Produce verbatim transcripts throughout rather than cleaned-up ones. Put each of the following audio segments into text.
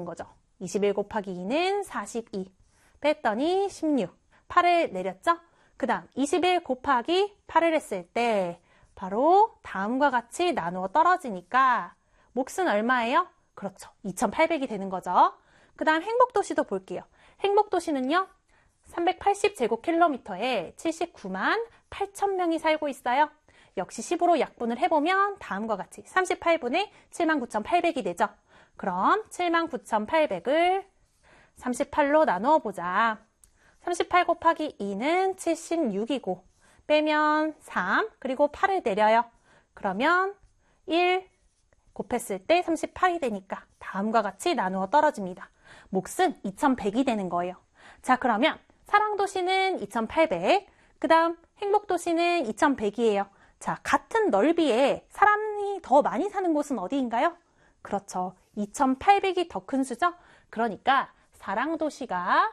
거죠. 이십일 곱하기 이는 사십이. 뺐더니 십육. 팔을 내렸죠? 그 다음 이십일 곱하기 팔을 했을 때 바로 다음과 같이 나누어 떨어지니까 몫은 얼마예요? 그렇죠. 이천팔백이 되는 거죠. 그 다음 행복도시도 볼게요. 행복도시는요. 삼백팔십 제곱킬로미터에 칠십구만 팔천 명이 살고 있어요. 역시 십으로 약분을 해보면 다음과 같이 삼십팔 분의 칠만 구천팔백이 되죠. 그럼 칠만 구천팔백을 삼십팔로 나누어 보자. 삼십팔 곱하기 이는 칠십육이고 빼면 삼, 그리고 팔을 내려요. 그러면 일 곱했을 때 삼십팔이 되니까 다음과 같이 나누어 떨어집니다. 몫은 이천백이 되는 거예요. 자, 그러면 사랑도시는 이천팔백, 그 다음 행복도시는 이천백이에요. 자, 같은 넓이에 사람이 더 많이 사는 곳은 어디인가요? 그렇죠. 이천팔백이 더 큰 수죠? 그러니까 사랑도시가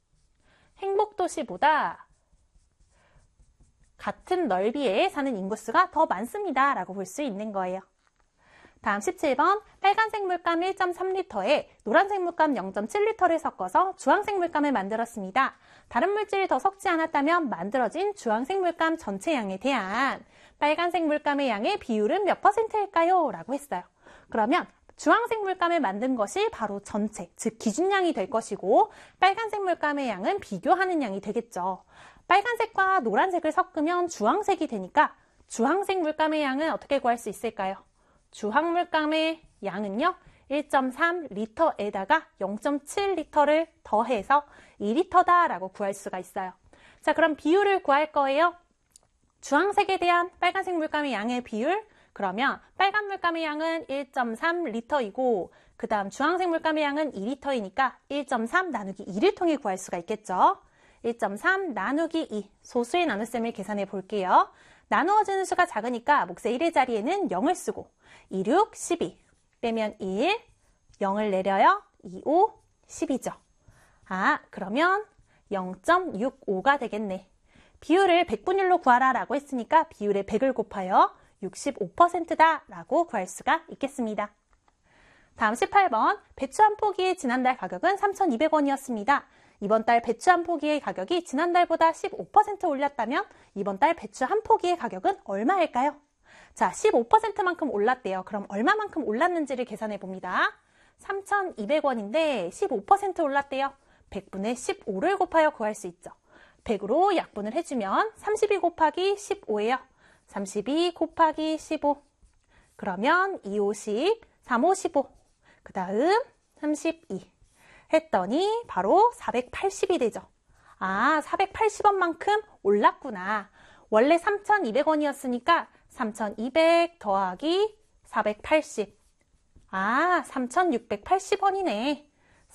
행복도시보다 같은 넓이에 사는 인구수가 더 많습니다. 라고 볼 수 있는 거예요. 다음 십칠 번, 빨간색 물감 일 점 삼 리터에 노란색 물감 영 점 칠 리터를 섞어서 주황색 물감을 만들었습니다. 다른 물질이 더 섞지 않았다면 만들어진 주황색 물감 전체 양에 대한 빨간색 물감의 양의 비율은 몇 퍼센트일까요? 라고 했어요. 그러면 주황색 물감을 만든 것이 바로 전체, 즉 기준량이 될 것이고 빨간색 물감의 양은 비교하는 양이 되겠죠. 빨간색과 노란색을 섞으면 주황색이 되니까 주황색 물감의 양은 어떻게 구할 수 있을까요? 주황 물감의 양은요. 일 점 삼 리터에다가 영 점 칠 리터를 더해서 이 리터다라고 구할 수가 있어요. 자, 그럼 비율을 구할 거예요. 주황색에 대한 빨간색 물감의 양의 비율, 그러면 빨간 물감의 양은 일 점 삼 리터이고 그 다음 주황색 물감의 양은 이 리터이니까 일 점 삼 나누기 이를 통해 구할 수가 있겠죠. 일 점 삼 나누기 이, 소수의 나눗셈을 계산해 볼게요. 나누어지는 수가 작으니까 몫의 일의 자리에는 영을 쓰고 이, 육, 십이 빼면 일, 영을 내려요. 이, 오, 십이죠. 아, 그러면 영 점 육오가 되겠네. 비율을 백분율로 구하라 라고 했으니까 비율에 백을 곱하여 육십오 퍼센트다 라고 구할 수가 있겠습니다. 다음 십팔 번, 배추 한 포기의 지난달 가격은 삼천이백 원이었습니다. 이번 달 배추 한 포기의 가격이 지난달보다 십오 퍼센트 올랐다면 이번 달 배추 한 포기의 가격은 얼마일까요? 자, 십오 퍼센트만큼 올랐대요. 그럼 얼마만큼 올랐는지를 계산해 봅니다. 삼천이백 원인데 십오 퍼센트 올랐대요. 백분의 십오를 곱하여 구할 수 있죠. 백으로 약분을 해주면 삼십이 곱하기 십오예요. 삼십이 곱하기 십오. 그러면 이, 오십, 삼, 오, 십오. 그 다음 삼십이. 했더니 바로 사백팔십이 되죠. 아, 사백팔십 원만큼 올랐구나. 원래 삼천이백 원이었으니까 삼천이백 더하기 사백팔십. 아, 삼천육백팔십 원이네.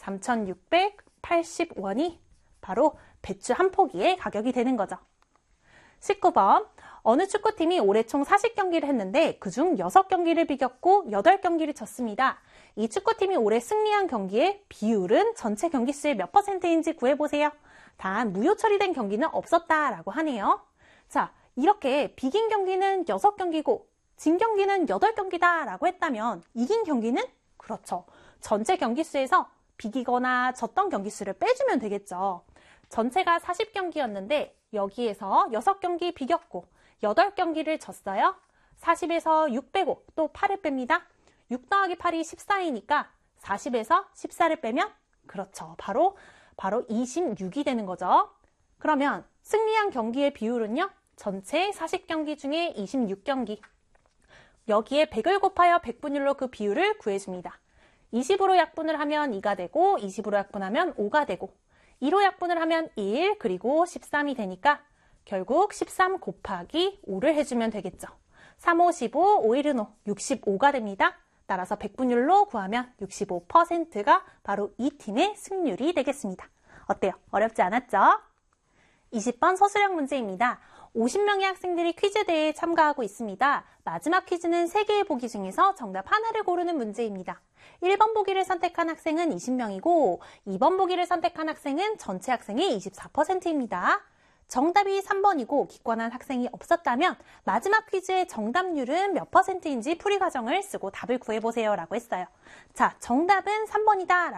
삼천육백팔십 원이 바로 배추 한 포기의 가격이 되는 거죠. 십구 번, 어느 축구팀이 올해 총 사십 경기를 했는데 그중 여섯 경기를 비겼고 여덟 경기를 졌습니다. 이 축구팀이 올해 승리한 경기의 비율은 전체 경기수의 몇 퍼센트인지 구해보세요. 단 무효 처리된 경기는 없었다라고 하네요. 자, 이렇게 비긴 경기는 여섯 경기고 진 경기는 여덟 경기다라고 했다면 이긴 경기는? 그렇죠. 전체 경기수에서 비기거나 졌던 경기수를 빼주면 되겠죠. 전체가 사십 경기였는데 여기에서 여섯 경기 비겼고 여덟 경기를 졌어요. 사십에서 육 빼고 또 팔을 뺍니다. 육 더하기 팔이 십사이니까 사십에서 십사를 빼면 그렇죠. 바로 바로 이십육이 되는 거죠. 그러면 승리한 경기의 비율은요. 전체 사십 경기 중에 이십육 경기. 여기에 백을 곱하여 백분율로 그 비율을 구해줍니다. 이십으로 약분을 하면 이가 되고 이십으로 약분하면 오가 되고 이로 약분을 하면 일, 그리고 십삼이 되니까 결국 십삼 곱하기 오를 해주면 되겠죠. 삼, 오, 십오, 오, 일은 오, 육십오가 됩니다. 따라서 백분율로 구하면 육십오 퍼센트가 바로 이 팀의 승률이 되겠습니다. 어때요? 어렵지 않았죠? 이십 번 서술형 문제입니다. 오십 명의 학생들이 퀴즈 대회에 참가하고 있습니다. 마지막 퀴즈는 세 개의 보기 중에서 정답 하나를 고르는 문제입니다. 일 번 보기를 선택한 학생은 이십 명이고 이 번 보기를 선택한 학생은 전체 학생의 이십사 퍼센트입니다. 정답이 삼 번이고 기권한 학생이 없었다면 마지막 퀴즈의 정답률은 몇 퍼센트인지 풀이 과정을 쓰고 답을 구해보세요 라고 했어요. 자, 정답은 삼 번이다.